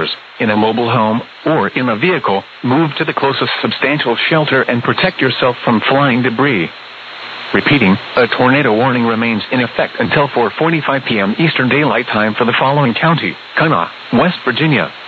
indoors, in a mobile home, or in a vehicle, move to the closest substantial shelter and protect yourself from flying debris. Repeating, a tornado warning remains in effect until 4:45 p.m. Eastern Daylight Time for the following county: Kanawha, West Virginia,